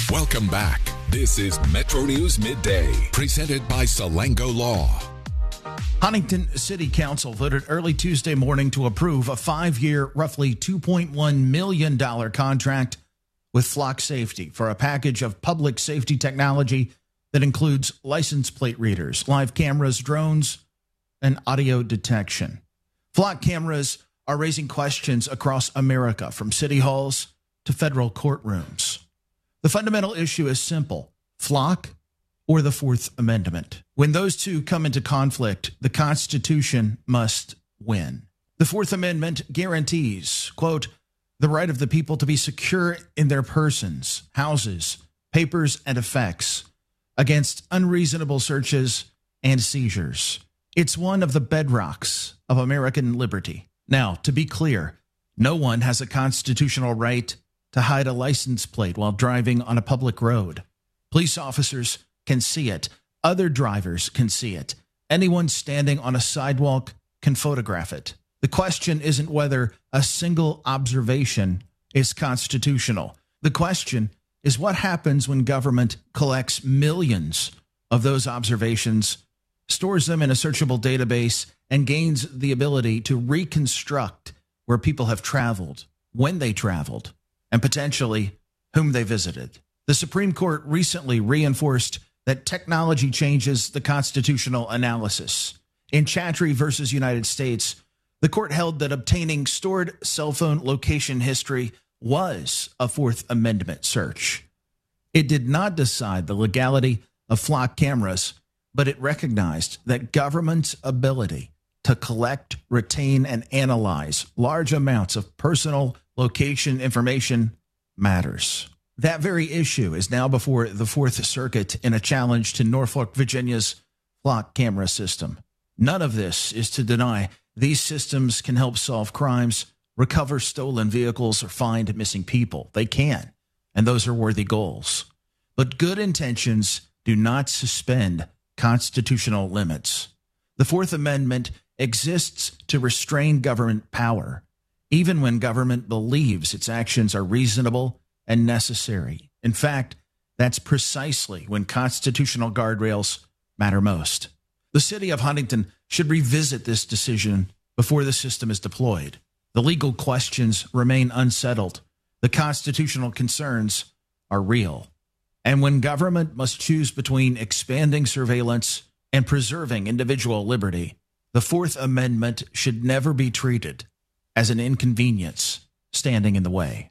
Welcome back. This is Metro News Midday, presented by Salango Law. Huntington City Council voted early Tuesday morning to approve a 5-year, roughly $2.1 million contract with Flock Safety for a package of public safety technology that includes license plate readers, live cameras, drones, and audio detection. Flock cameras are raising questions across America, from city halls to federal courtrooms. The fundamental issue is simple: Flock or the Fourth Amendment. When those two come into conflict, the Constitution must win. The Fourth Amendment guarantees, quote, the right of the people to be secure in their persons, houses, papers, and effects against unreasonable searches and seizures. It's one of the bedrocks of American liberty. Now, to be clear, no one has a constitutional right to hide a license plate while driving on a public road. Police officers can see it. Other drivers can see it. Anyone standing on a sidewalk can photograph it. The question isn't whether a single observation is constitutional. The question is what happens when government collects millions of those observations, stores them in a searchable database, and gains the ability to reconstruct where people have traveled, when they traveled, and potentially whom they visited. The Supreme Court recently reinforced that technology changes the constitutional analysis. In Chattree versus United States, the court held that obtaining stored cell phone location history was a Fourth Amendment search. It did not decide the legality of Flock cameras, but it recognized that government's ability to collect, retain, and analyze large amounts of personal location information matters. That very issue is now before the Fourth Circuit in a challenge to Norfolk, Virginia's Flock camera system. None of this is to deny these systems can help solve crimes, recover stolen vehicles, or find missing people. They can, and those are worthy goals. But good intentions do not suspend constitutional limits. The Fourth Amendment exists to restrain government power, even when government believes its actions are reasonable and necessary. In fact, that's precisely when constitutional guardrails matter most. The city of Huntington should revisit this decision before the system is deployed. The legal questions remain unsettled. The constitutional concerns are real. And when government must choose between expanding surveillance and preserving individual liberty, the Fourth Amendment should never be treated as an inconvenience standing in the way.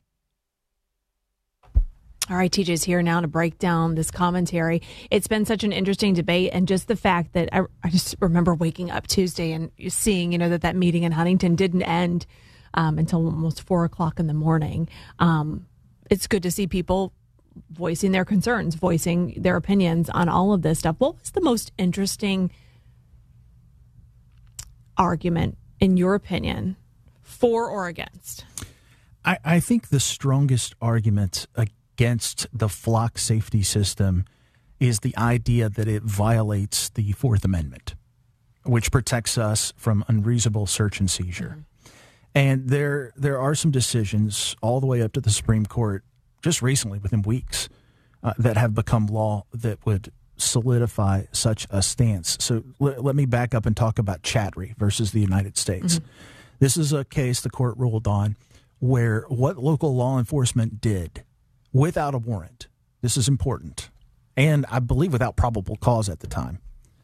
All right, TJ's here now to break down this commentary. It's been such an interesting debate, and just the fact that I just remember waking up Tuesday and seeing, that meeting in Huntington didn't end until almost 4 o'clock in the morning. It's good to see people voicing their concerns, voicing their opinions on all of this stuff. What was the most interesting argument, in your opinion, for or against? I think the strongest argument against the Flock safety system is the idea that it violates the Fourth Amendment, which protects us from unreasonable search and seizure. Mm-hmm. And there are some decisions all the way up to the Supreme Court just recently, within weeks, that have become law that would solidify such a stance. So let me back up and talk about Chattree versus the United States. Mm-hmm. This is a case the court ruled on where what local law enforcement did without a warrant, this is important, and I believe without probable cause at the time,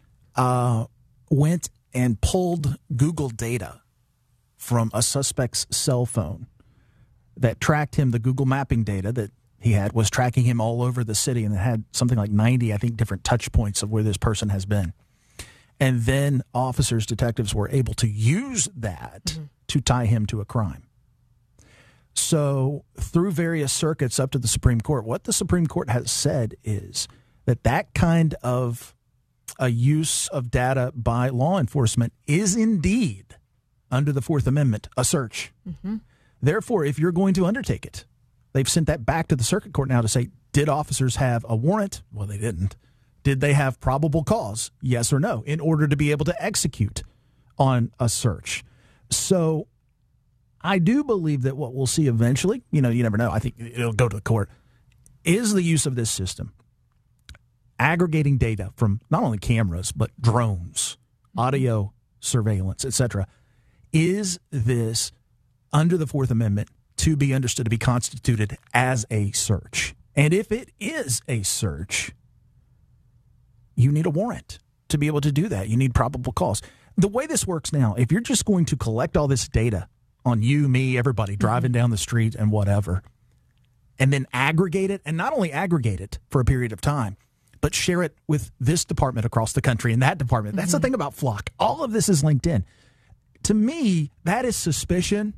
went and pulled Google data from a suspect's cell phone that tracked him. The Google mapping data that he had was tracking him all over the city, and it had something like 90, I think, different touch points of where this person has been. And then detectives were able to use that to tie him to a crime. So through various circuits up to the Supreme Court, what the Supreme Court has said is that kind of a use of data by law enforcement is indeed, under the Fourth Amendment, a search. Mm-hmm. Therefore, if you're going to undertake it, they've sent that back to the circuit court now to say, did officers have a warrant? Well, they didn't. Did they have probable cause? Yes or no, in order to be able to execute on a search. So I do believe that what we'll see eventually, you never know, I think it'll go to the court, is the use of this system, aggregating data from not only cameras, but drones, audio surveillance, etc. Is this under the Fourth Amendment to be understood to be constituted as a search? And if it is a search, you need a warrant to be able to do that. You need probable cause. The way this works now, if you're just going to collect all this data on you, me, everybody driving down the street and whatever, and then aggregate it, and not only aggregate it for a period of time, but share it with this department across the country and that department. That's the thing about Flock. All of this is linked in. To me, that is suspicion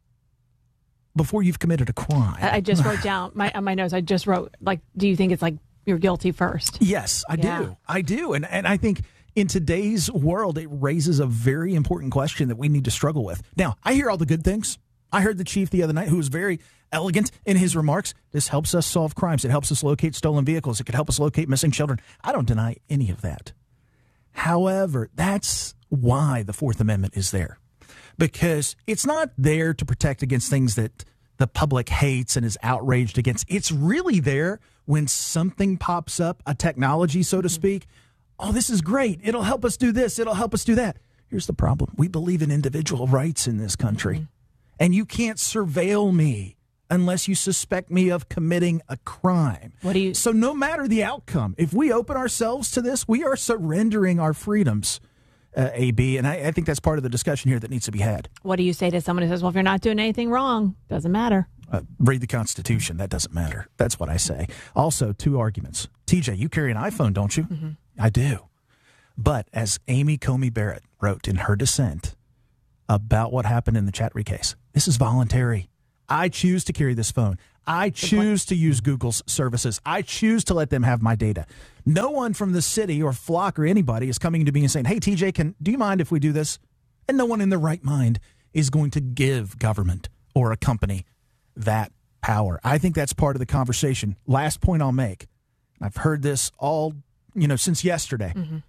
before you've committed a crime. I just wrote down on my notes. I just wrote, like, do you think it's like you're guilty first? Yes, I do. I do. And I think in today's world, it raises a very important question that we need to struggle with. Now, I hear all the good things. I heard the chief the other night who was very elegant in his remarks. This helps us solve crimes. It helps us locate stolen vehicles. It could help us locate missing children. I don't deny any of that. However, that's why the Fourth Amendment is there. Because it's not there to protect against things that the public hates and is outraged against. It's really there when something pops up, a technology, so to speak. Oh, this is great. It'll help us do this. It'll help us do that. Here's the problem. We believe in individual rights in this country. And you can't surveil me unless you suspect me of committing a crime. So no matter the outcome, if we open ourselves to this, we are surrendering our freedoms. AB, and I think that's part of the discussion here that needs to be had. What do you say to someone who says, well, if you're not doing anything wrong, doesn't matter? Read the Constitution. That doesn't matter. That's what I say. Also, two arguments. TJ, you carry an iPhone, don't you? Mm-hmm. I do. But as Amy Comey Barrett wrote in her dissent about what happened in the Chatry case, this is voluntary. I choose to carry this phone. I choose to use Google's services. I choose to let them have my data. No one from the city or Flock or anybody is coming to me and saying, hey, TJ, do you mind if we do this? And no one in their right mind is going to give government or a company that power. I think that's part of the conversation. Last point I'll make. I've heard this all, since yesterday. Mm-hmm.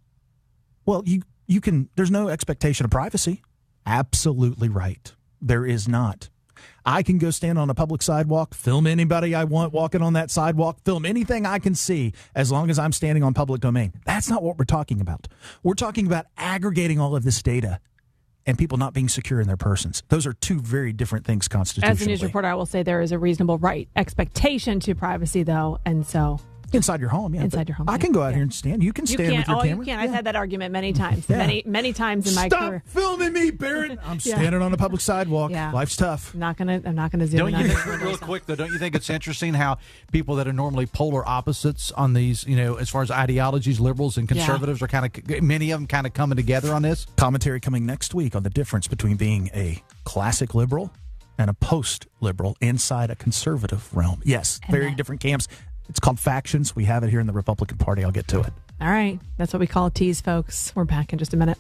Well, you can, there's no expectation of privacy. Absolutely right. There is not. I can go stand on a public sidewalk, film anybody I want walking on that sidewalk, film anything I can see as long as I'm standing on public domain. That's not what we're talking about. We're talking about aggregating all of this data and people not being secure in their persons. Those are two very different things constitutionally. As a news reporter, I will say there is a reasonable expectation to privacy, though, and so... Inside your home, yeah. Inside your home. I can go out here and stand. You can stand with your camera. You can. I've had that argument many times. Yeah. Many times in my career. Stop filming me, Barrett. I'm standing on a public sidewalk. Yeah. Life's tough. I'm not gonna zoom in on this. Real quick though, don't you think it's interesting how people that are normally polar opposites on these, as far as ideologies, liberals and conservatives are many of them kind of coming together on this? Commentary coming next week on the difference between being a classic liberal and a post-liberal inside a conservative realm. Yes, very different camps. It's called factions. We have it here in the Republican Party. I'll get to it. All right. That's what we call a tease, folks. We're back in just a minute.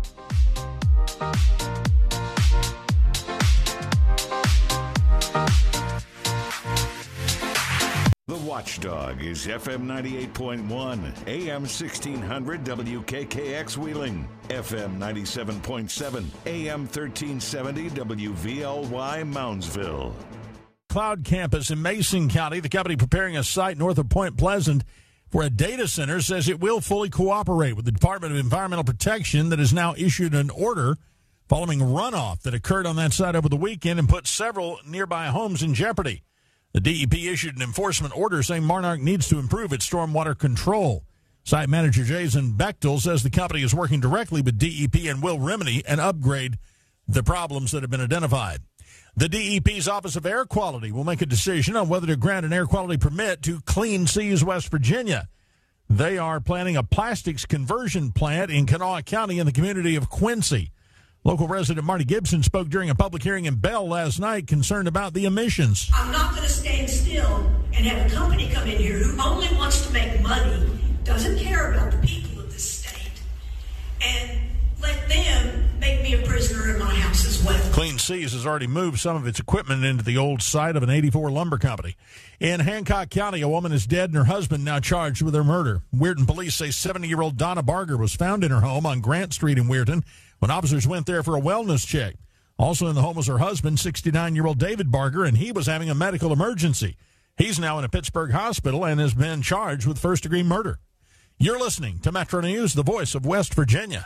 The Watchdog is FM 98.1, AM 1600 WKKX Wheeling, FM 97.7, AM 1370 WVLY Moundsville. Cloud Campus in Mason County. The company preparing a site north of Point Pleasant for a data center says it will fully cooperate with the Department of Environmental Protection that has now issued an order following runoff that occurred on that site over the weekend and put several nearby homes in jeopardy. The DEP issued an enforcement order saying Monarch needs to improve its stormwater control. Site manager Jason Bechtel says the company is working directly with DEP and will remedy and upgrade the problems that have been identified. The DEP's Office of Air Quality will make a decision on whether to grant an air quality permit to Clean Seas, West Virginia. They are planning a plastics conversion plant in Kanawha County in the community of Quincy. Local resident Marty Gibson spoke during a public hearing in Bell last night concerned about the emissions. I'm not going to stand still and have a company come in here who only wants to make money, doesn't care about the people of this state, and let them make me a prisoner in my house as well. Clean Seas has already moved some of its equipment into the old site of an 84 lumber company. In Hancock County, a woman is dead and her husband now charged with her murder. Weirton police say 70-year-old Donna Barger was found in her home on Grant Street in Weirton when officers went there for a wellness check. Also in the home was her husband, 69-year-old David Barger, and he was having a medical emergency. He's now in a Pittsburgh hospital and has been charged with first-degree murder. You're listening to Metro News, the voice of West Virginia.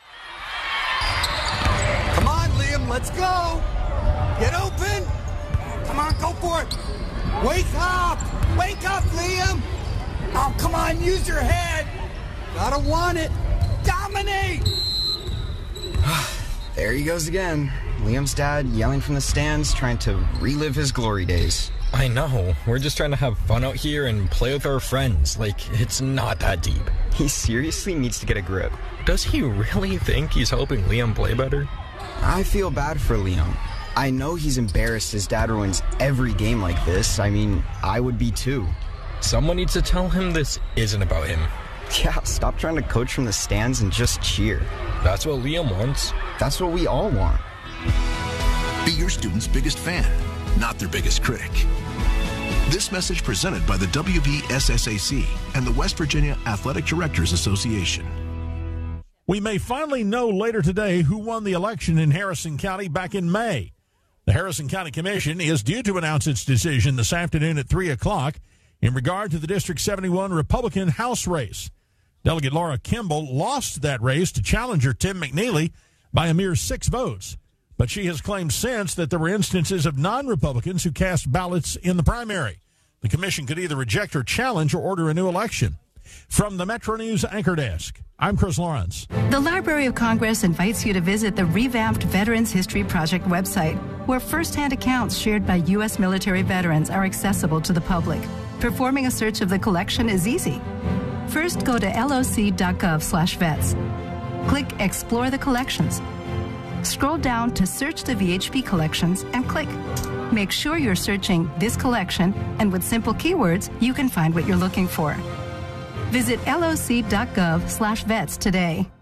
Come on, Liam, let's go. Get open. Come on, go for it. Wake up. Wake up, Liam. Oh, come on, use your head. Gotta want it. Dominate. There he goes again. Liam's dad yelling from the stands, trying to relive his glory days. I know. We're just trying to have fun out here and play with our friends. Like, it's not that deep. He seriously needs to get a grip. Does he really think he's helping Liam play better? I feel bad for Liam. I know he's embarrassed his dad ruins every game like this. I mean, I would be too. Someone needs to tell him this isn't about him. Yeah, stop trying to coach from the stands and just cheer. That's what Liam wants. That's what we all want. Be your student's biggest fan, not their biggest critic. This message presented by the WVSSAC and the West Virginia Athletic Directors Association. We may finally know later today who won the election in Harrison County back in May. The Harrison County Commission is due to announce its decision this afternoon at 3 o'clock in regard to the District 71 Republican House race. Delegate Laura Kimball lost that race to challenger Tim McNeely by a mere 6 votes. But she has claimed since that there were instances of non-Republicans who cast ballots in the primary. The commission could either reject her challenge or order a new election. From the Metro News Anchor Desk, I'm Chris Lawrence. The Library of Congress invites you to visit the revamped Veterans History Project website, where firsthand accounts shared by U.S. military veterans are accessible to the public. Performing a search of the collection is easy. First, go to loc.gov/vets. Click Explore the Collections. Scroll down to Search the VHP Collections and click. Make sure you're searching this collection, and with simple keywords, you can find what you're looking for. Visit loc.gov/vets today.